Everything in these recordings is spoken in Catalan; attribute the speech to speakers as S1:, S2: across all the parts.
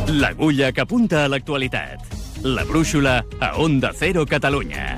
S1: L'agulla que apunta a l'actualitat. La brúixola a Onda Cero Catalunya.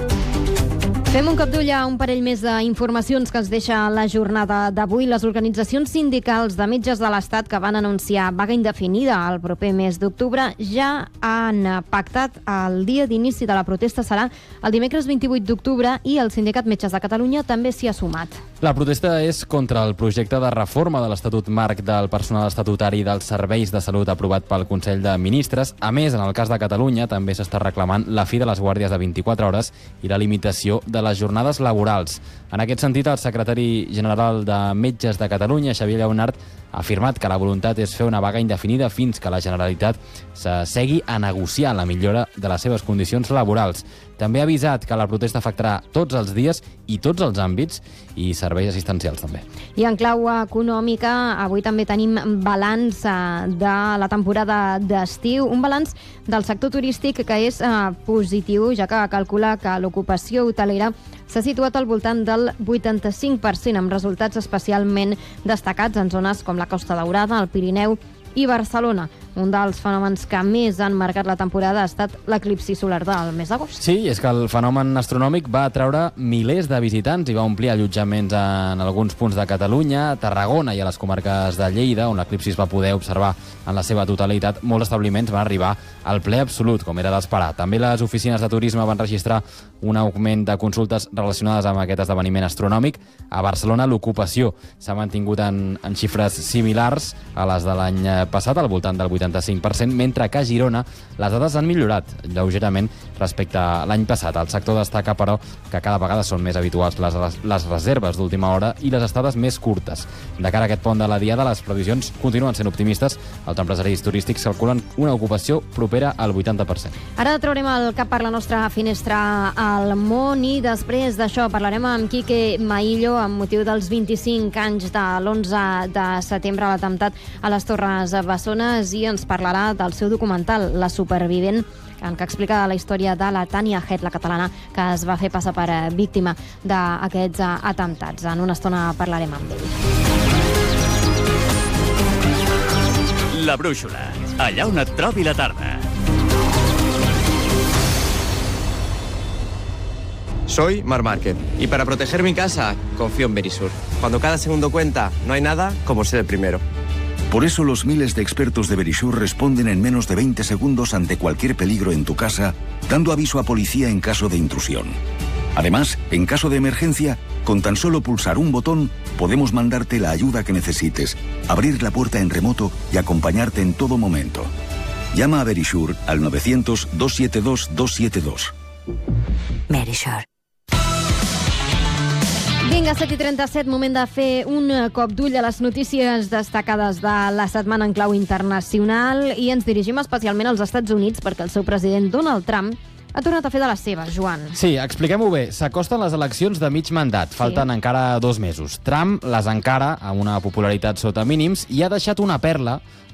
S2: Fem un cop d'ull a un parell més d'informacions que ens deixa la jornada d'avui. Les organitzacions sindicals de metges de l'Estat que van anunciar vaga indefinida el proper mes d'octubre ja han pactat el dia d'inici de la protesta serà el dimecres 28 d'octubre i el Sindicat Metges de Catalunya també s'hi ha sumat.
S3: La protesta és contra el projecte de reforma de l'Estatut Marc del personal estatutari dels serveis de salut aprovat pel Consell de Ministres. A més, en el cas de Catalunya, també s'està reclamant la fi de les guàrdies de 24 hores i la limitació de les jornades laborals. En aquest sentit, el secretari general de Metges de Catalunya, Xavier Lleonart, ha afirmat que la voluntat és fer una vaga indefinida fins que la Generalitat s'assegui a negociar la millora de les seves condicions laborals. També ha avisat que la protesta afectarà tots els dies i tots els àmbits i serveis assistencials també.
S2: I en clau econòmica, avui també tenim balanç de la temporada d'estiu, un balanç del sector turístic que és positiu, ja que calcula que l'ocupació hotelera s'ha situat al voltant del 85%, amb resultats especialment destacats en zones com la Costa Daurada, el Pirineu i Barcelona. Un dels fenòmens que més han marcat la temporada ha estat l'eclipsi solar del mes d'agost.
S3: Sí, és que el fenomen astronòmic va atraure milers de visitants i va omplir allotjaments en alguns punts de Catalunya, a Tarragona i a les comarques de Lleida, on l'eclipsi es va poder observar en la seva totalitat. Molts establiments van arribar al ple absolut, com era d'esperar. També les oficines de turisme van registrar un augment de consultes relacionades amb aquest esdeveniment astronòmic. A Barcelona l'ocupació s'ha mantingut en xifres similars a les de l'any passat, al voltant del 85%, mentre que a Girona les dades han millorat lleugerament respecte a l'any passat. El sector destaca, però, que cada vegada són més habituals les reserves d'última hora i les estades més curtes. De cara a aquest pont de la Diada, les previsions continuen sent optimistes. Els empresaris turístics calculen una ocupació propera al 80%.
S2: Ara traurem el cap per la nostra finestra al món i després d'això parlarem amb Quique Maillo amb motiu dels 25 anys de l'11 de setembre, l'atemptat a les Torres Bessones, i ens parlarà del seu documental La supervivent, en què explica la història de la Tania Het, la catalana, que es va fer passar per víctima d'aquests atemptats. En una estona parlarem amb ell.
S1: La brúixola, allà on et trobi la tarda.
S4: Soy Marc Márquez y para proteger mi casa confío en Verisur. Cuando cada segundo cuenta, no hay nada como ser el primero.
S5: Por eso los miles de expertos de Verisur responden en menos de 20 segundos ante cualquier peligro en tu casa, dando aviso a policía en caso de intrusión. Además, en caso de emergencia, con tan solo pulsar un botón, podemos mandarte la ayuda que necesites, abrir la puerta en remoto y acompañarte en todo momento. Llama a Verisur al 900-272-272.
S6: Verisur.
S2: Vinga, 7:37, moment de fer un cop d'ull a les notícies destacades de la setmana en clau internacional i ens dirigim especialment als Estats Units perquè el seu president Donald Trump ha tornat a fer de les seves, Joan.
S3: Sí, expliquem-ho bé. S'acosten les eleccions de mig mandat. Falten encara 2 mesos. Trump les encara amb una popularitat sota mínims i ha deixat una perla